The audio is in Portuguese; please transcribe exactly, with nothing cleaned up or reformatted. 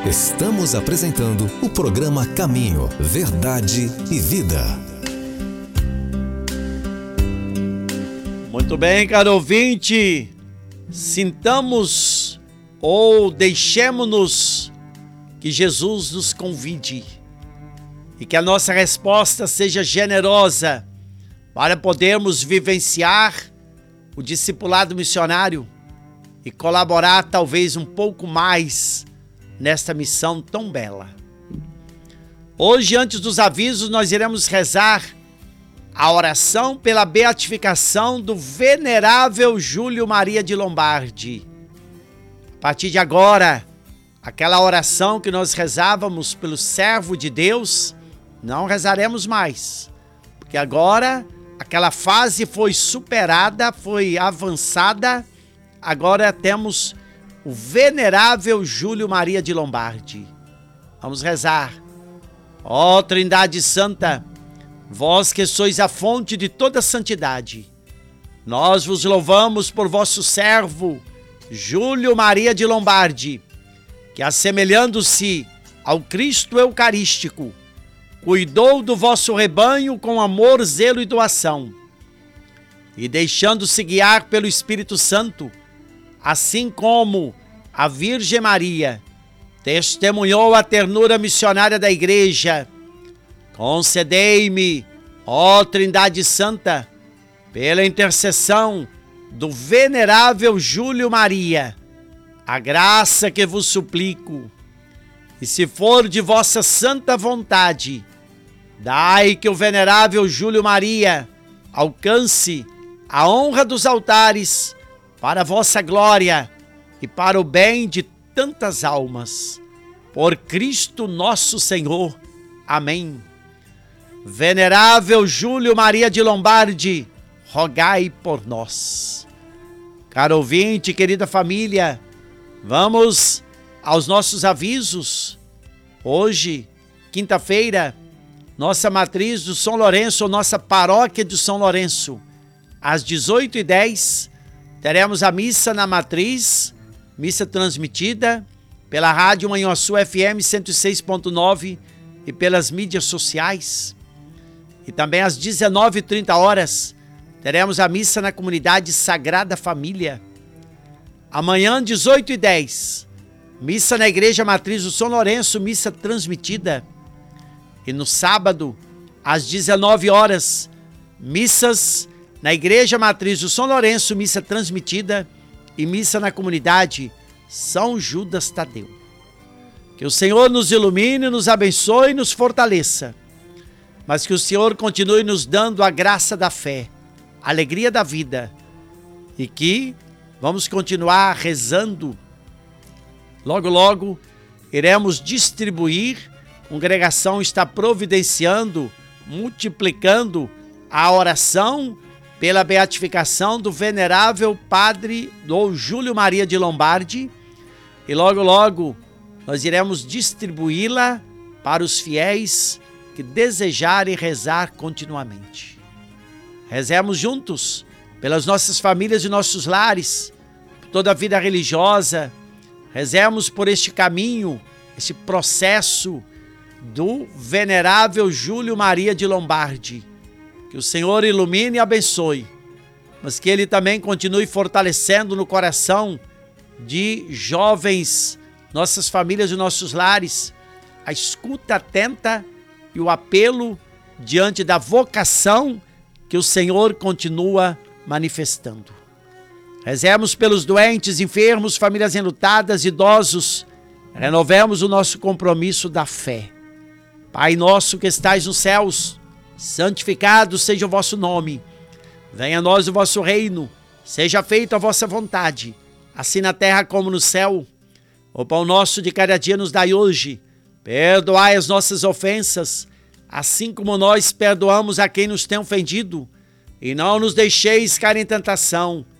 Estamos apresentando o programa Caminho, Verdade e Vida. Muito bem, caro ouvinte, sintamos ou deixemos-nos que Jesus nos convide e que a nossa resposta seja generosa para podermos vivenciar o discipulado missionário e colaborar talvez um pouco mais nesta missão tão bela. Hoje, antes dos avisos, nós iremos rezar a oração pela beatificação do venerável Júlio Maria de Lombardi. A partir de agora, aquela oração que nós rezávamos pelo servo de Deus, não rezaremos mais, porque agora aquela fase foi superada, foi avançada, agora temos o venerável Júlio Maria de Lombardi. Vamos rezar. Ó Trindade Santa, vós que sois a fonte de toda santidade, nós vos louvamos por vosso servo, Júlio Maria de Lombardi, que assemelhando-se ao Cristo Eucarístico, cuidou do vosso rebanho com amor, zelo e doação, e deixando-se guiar pelo Espírito Santo, assim como a Virgem Maria testemunhou a ternura missionária da Igreja, concedei-me, ó Trindade Santa, pela intercessão do venerável Júlio Maria, a graça que vos suplico, e se for de vossa santa vontade, dai que o venerável Júlio Maria alcance a honra dos altares para a vossa glória e para o bem de tantas almas. Por Cristo nosso Senhor. Amém. Venerável Júlio Maria de Lombardi, rogai por nós. Caro ouvinte, querida família, vamos aos nossos avisos. Hoje, quinta-feira, nossa matriz do São Lourenço, nossa paróquia de São Lourenço, às dezoito e dez, teremos a missa na matriz, missa transmitida pela Rádio Manhuaçu F M cento e seis ponto nove e pelas mídias sociais. E também às dezenove e trinta horas, teremos a missa na comunidade Sagrada Família. Amanhã, dezoito e dez, missa na Igreja Matriz do São Lourenço, missa transmitida. E no sábado, às dezenove horas, missas na Igreja Matriz do São Lourenço, missa transmitida, e missa na comunidade São Judas Tadeu. Que o Senhor nos ilumine, nos abençoe e nos fortaleça, mas que o Senhor continue nos dando a graça da fé, a alegria da vida, e que vamos continuar rezando. Logo, logo, iremos distribuir, a congregação está providenciando, multiplicando a oração pela beatificação do venerável Padre Dom Júlio Maria de Lombardi, e logo, logo, nós iremos distribuí-la para os fiéis que desejarem rezar continuamente. Rezemos juntos pelas nossas famílias e nossos lares, por toda a vida religiosa. Rezemos por este caminho, este processo do venerável Júlio Maria de Lombardi. Que o Senhor ilumine e abençoe, mas que Ele também continue fortalecendo no coração de jovens, nossas famílias e nossos lares, a escuta atenta e o apelo diante da vocação que o Senhor continua manifestando. Rezemos pelos doentes, enfermos, famílias enlutadas, idosos. Renovemos o nosso compromisso da fé. Pai nosso que estais nos céus, santificado seja o vosso nome. Venha a nós o vosso reino. Seja feita a vossa vontade, assim na terra como no céu. O pão nosso de cada dia nos dai hoje. Perdoai as nossas ofensas, assim como nós perdoamos a quem nos tem ofendido. E não nos deixeis cair em tentação,